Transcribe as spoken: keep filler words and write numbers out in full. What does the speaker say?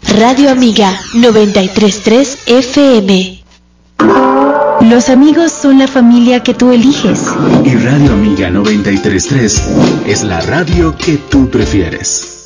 Radio Amiga noventa y tres punto tres F M. Los amigos son la familia que tú eliges. Y Radio Amiga noventa y tres punto tres es la radio que tú prefieres.